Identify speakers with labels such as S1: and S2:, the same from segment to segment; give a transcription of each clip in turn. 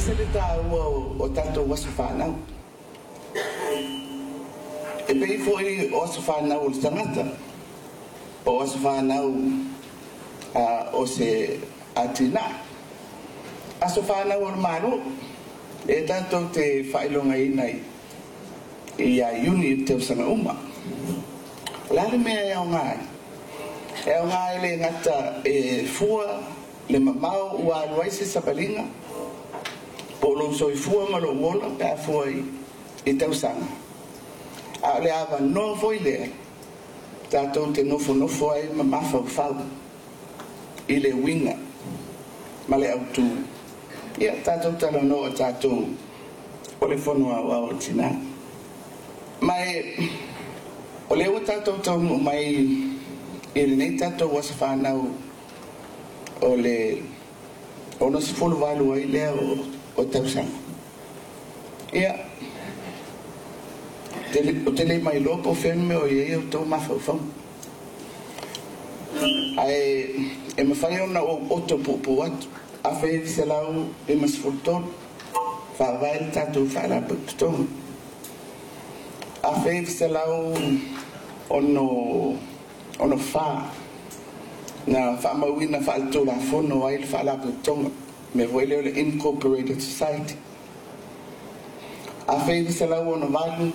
S1: se le tāua o tātou wasu whanau. E pei foi o wasu whanau o le tangata. O wasu whanau o se atina. Aso whanau o le maru. E tātou te whailonga inai i a iuni te usanga uma. Lare mea e au ngai. E au ngai le ngata e fua le mamau ua aluaise sabalinga. Po lo soi fua ma lo wola pe a fua i te usanga. A le ava no foi le. Tātou te nofo ai ma mafau i le winga. Ma le autu. Ia tātou tala noa tātou o le whanua o tina. Mai o le o tātou tau mai i le nei tātou wasa whanau o le ono si fulu walu ai lea o tausanga. Ia o te le mai lopo whenme o iei o tau mawhau. Ai e mawhai ona o oto pupu atu. A whai se lau e masfurton. Whawai tātou whaarapu putonga. A whai se lau ono wha. Na whaamauina whaalto la whono ai le whaalapu putonga. Me voile o le Incorporated Society. A whai se lau ono walu.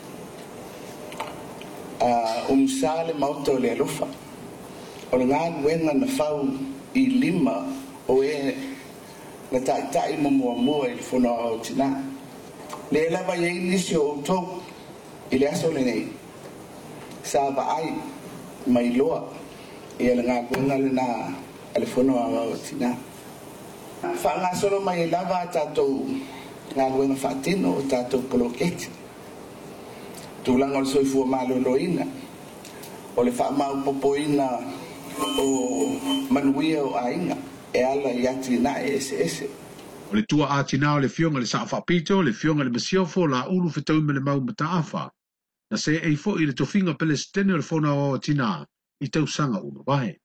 S1: Umsale mauto le alofa. O le ngā wenga na whau i lima o e na tai mua i le whanau o tina. Le lawa iei nisi o tau i le aso le nei. Sa ai mai loa i le ngā wenga le na le whanau o tina. Wha ngā solo mai lawa tātou ngā wenga whaatino o tātou poloketi. Tūlanga o le soifua maloloina. O le whaamau popoina o manuia o ainga. E ala i ati na ese.
S2: O le tua atina o le fionga le saa whapito, le fionga le masiofo la ulu whetau me le mau mataafa. Na se ei fo i le tofinga pele stene o le whona o tina i tau sanga uno vai.